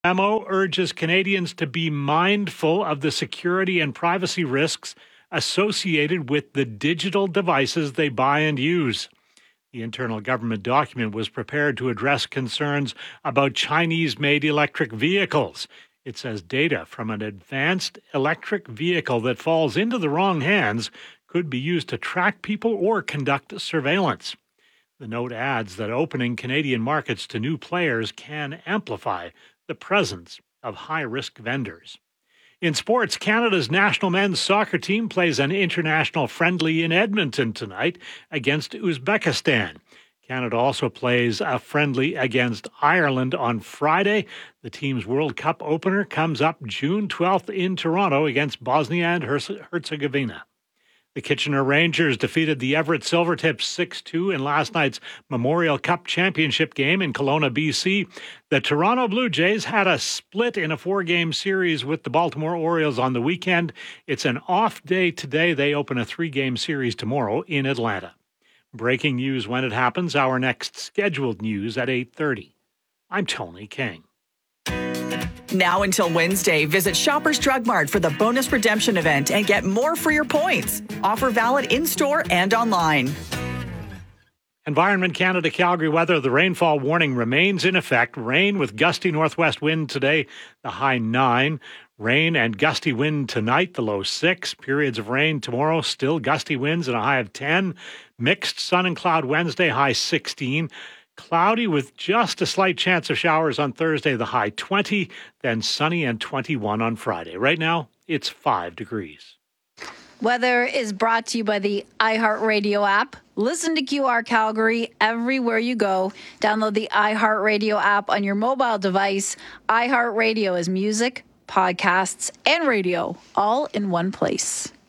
memo urges Canadians to be mindful of the security and privacy risks associated with the digital devices they buy and use. The internal government document was prepared to address concerns about Chinese-made electric vehicles. It says data from an advanced electric vehicle that falls into the wrong hands could be used to track people or conduct surveillance. The note adds that opening Canadian markets to new players can amplify the presence of high-risk vendors. In sports, Canada's national men's soccer team plays an international friendly in Edmonton tonight against Uzbekistan. Canada also plays a friendly against Ireland on Friday. The team's World Cup opener comes up June 12th in Toronto against Bosnia and Herzegovina. The Kitchener Rangers defeated the Everett Silvertips 6-2 in last night's Memorial Cup Championship game in Kelowna, BC. The Toronto Blue Jays had a split in a 4-game series with the Baltimore Orioles on the weekend. It's an off day today. They open a 3-game series tomorrow in Atlanta. Breaking news when it happens. Our next scheduled news at 8:30. I'm Tony King. Now until Wednesday, visit Shoppers Drug Mart for the bonus redemption event and get more for your points. Offer valid in-store and online. Environment Canada Calgary weather. The rainfall warning remains in effect. Rain with gusty northwest wind today, the high 9. Rain and gusty wind tonight, the low 6. Periods of rain tomorrow, still gusty winds and a high of 10. Mixed sun and cloud Wednesday, high 16. Cloudy with just a slight chance of showers on Thursday, the high 20, then sunny and 21 on Friday. Right now, it's 5 degrees. Weather is brought to you by the iHeartRadio app. Listen to QR Calgary everywhere you go. Download the iHeartRadio app on your mobile device. iHeartRadio is music, podcasts, and radio all in one place.